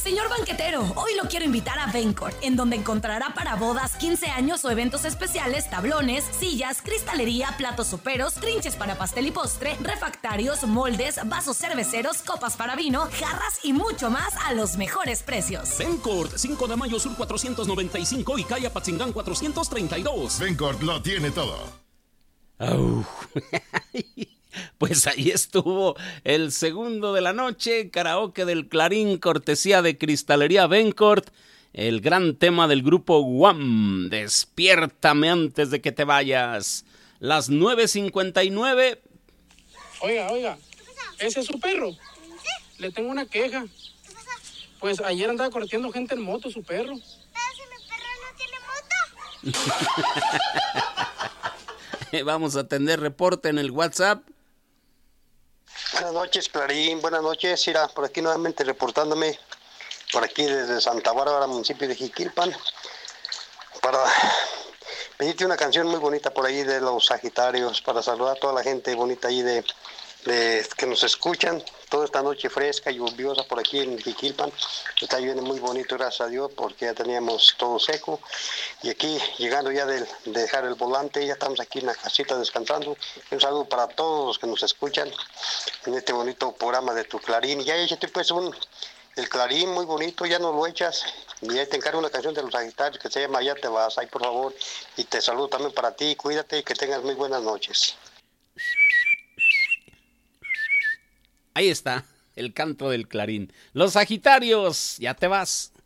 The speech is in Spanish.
Señor banquetero, hoy lo quiero invitar a Vencourt, en donde encontrará para bodas, 15 años o eventos especiales, tablones, sillas, cristalería, platos soperos, trinches para pastel y postre, refractarios, moldes, vasos cerveceros, copas para vino, jarras y mucho más a los mejores precios. Vencourt, 5 de mayo sur 495 y calle Apatzingán 432. Vencourt lo tiene todo. Pues ahí estuvo el segundo de la noche, karaoke del Clarín, cortesía de Cristalería Vencourt, el gran tema del grupo Guam, Despiértame antes de que te vayas. Las 9:59. Oiga, ¿ese es su perro? ¿Sí? Le tengo una queja. ¿Qué pasa? Pues ayer andaba corriendo gente en moto, su perro. Pero si mi perro no tiene moto. Vamos a atender reporte en el WhatsApp. Buenas noches, Clarín. Buenas noches. Ira, por aquí nuevamente reportándome, por aquí desde Santa Bárbara, municipio de Jiquilpan, para pedirte una canción muy bonita por ahí de los Sagitarios, para saludar a toda la gente bonita ahí de que nos escuchan toda esta noche fresca y lluviosa por aquí en Jiquilpan. Está lloviendo muy bonito, gracias a Dios, porque ya teníamos todo seco. Y aquí, llegando ya de dejar el volante, ya estamos aquí en la casita descansando. Un saludo para todos los que nos escuchan en este bonito programa de tu Clarín. Ya échate pues el Clarín muy bonito, ya no lo echas. Y ahí te encargo una canción de los Sagitarios que se llama Ya te vas, ahí por favor. Y te saludo también para ti, cuídate y que tengas muy buenas noches. Ahí está, el canto del Clarín. Los Sagitarios, ya te vas.